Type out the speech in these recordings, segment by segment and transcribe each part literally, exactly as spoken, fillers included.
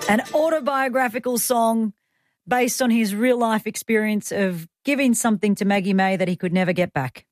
An autobiographical song based on his real-life experience of giving something to Maggie May that he could never get back.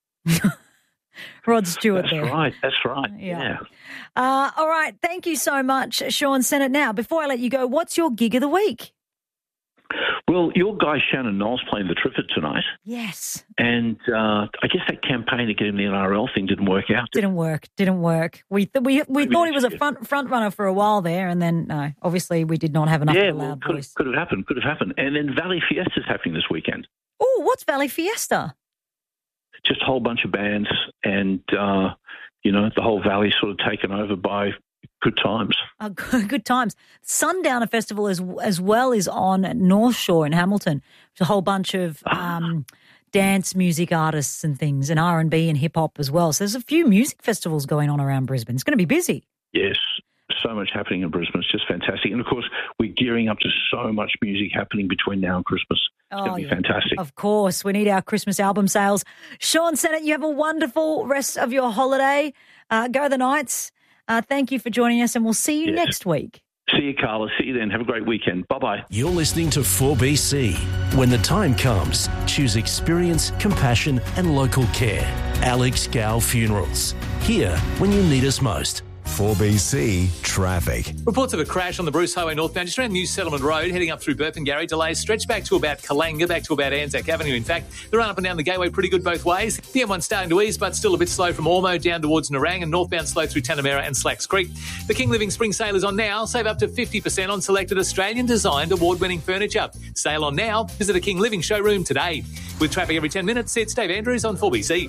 Rod Stewart that's there. That's right, that's right, yeah. yeah. Uh, all right, thank you so much, Sean Sennett. Now, before I let you go, what's your gig of the week? Well, your guy Shannon Knowles playing the Triffid tonight. Yes. And uh, I guess that campaign to get him the N R L thing didn't work out. Didn't work, didn't work. We th- we we thought he was a front front runner for a while there, and then, no, obviously we did not have enough yeah, of a well, loud could, voice. Could have happened, could have happened. And then Valley Fiesta's happening this weekend. Oh, what's Valley Fiesta? Just a whole bunch of bands and, uh, you know, the whole valley sort of taken over by good times. Oh, good, good times. Sundowner Festival as, as well is on at North Shore in Hamilton. There's a whole bunch of um, dance music artists and things, and R and B and hip-hop as well. So there's a few music festivals going on around Brisbane. It's going to be busy. Yes, so much happening in Brisbane. It's just fantastic. And, of course, we're gearing up to so much music happening between now and Christmas. It's oh, going to be yeah. fantastic. Of course. We need our Christmas album sales. Sean Sennett, you have a wonderful rest of your holiday. Uh, go the Knights. Uh, thank you for joining us, and we'll see you yes. next week. See you, Carla. See you then. Have a great weekend. Bye-bye. You're listening to four B C. When the time comes, choose experience, compassion and local care. Alex Gow Funerals. Here when you need us most. four B C Traffic. Reports of a crash on the Bruce Highway northbound, just around New Settlement Road, heading up through Burpengary. Delays stretch back to about Kalanga, back to about Anzac Avenue. In fact, the run up and down the Gateway pretty good both ways. The M one starting to ease, but still a bit slow from Ormo down towards Nerang, and northbound slow through Tanamera and Slacks Creek. The King Living Spring Sale is on now. Save up to fifty percent on selected Australian-designed award-winning furniture. Sale on now. Visit a King Living showroom today. With traffic every ten minutes, it's Dave Andrews on four B C.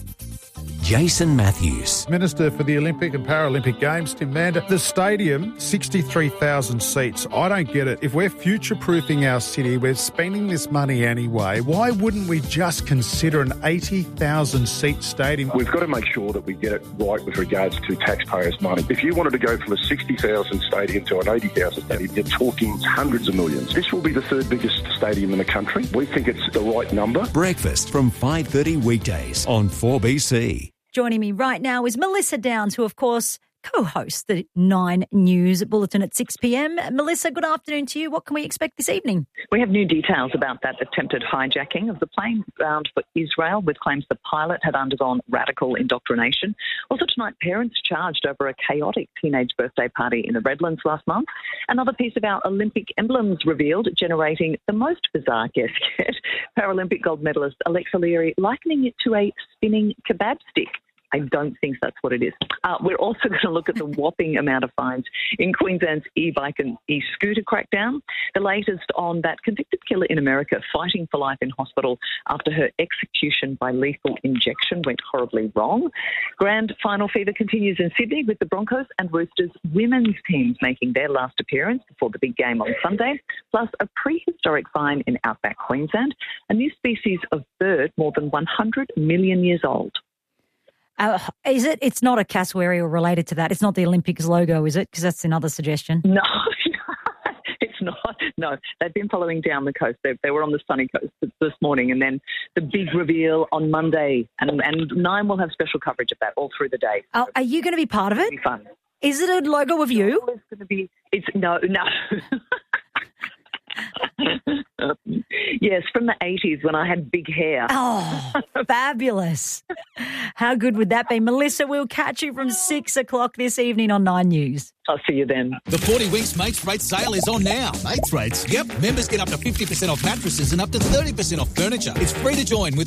Jason Matthews. Minister for the Olympic and Paralympic Games, Tim Mander. The stadium, sixty-three thousand seats. I don't get it. If we're future-proofing our city, we're spending this money anyway, why wouldn't we just consider an eighty thousand seat stadium? We've got to make sure that we get it right with regards to taxpayers' money. If you wanted to go from a sixty thousand stadium to an eighty thousand stadium, you're talking hundreds of millions. This will be the third biggest stadium in the country. We think it's the right number. Breakfast from five thirty weekdays on four B C. Joining me right now is Melissa Downs, who, of course, co-hosts the Nine News Bulletin at six p.m. Melissa, good afternoon to you. What can we expect this evening? We have new details about that attempted hijacking of the plane bound for Israel, with claims the pilot had undergone radical indoctrination. Also tonight, parents charged over a chaotic teenage birthday party in the Redlands last month. Another piece of our Olympic emblems revealed, generating the most bizarre guess yet. Paralympic gold medalist Alexa Leary likening it to a spinning kebab stick. I don't think that's what it is. Uh, we're also going to look at the whopping amount of fines in Queensland's e-bike and e-scooter crackdown. The latest on that convicted killer in America fighting for life in hospital after her execution by lethal injection went horribly wrong. Grand final fever continues in Sydney, with the Broncos and Roosters women's teams making their last appearance before the big game on Sunday, plus a prehistoric find in outback Queensland, a new species of bird more than one hundred million years old. Uh, is it? It's not a cassowary or related to that. It's not the Olympics logo, is it? Because that's another suggestion. No, it's not. No, they've been following down the coast. They, they were on the sunny coast this morning, and then the big reveal on Monday. And, and Nine will have special coverage of that all through the day. Oh, are you going to be part of it? It'll be fun. Is it a logo of you? It's going to be. It's no, no. Yes, from the eighties when I had big hair. Oh, fabulous. How good would that be? Melissa, we'll catch you from six o'clock this evening on Nine News. I'll see you then. The forty Winks Mates Rates sale is on now. Mates Rates? Yep. Members get up to fifty percent off mattresses and up to thirty percent off furniture. It's free to join with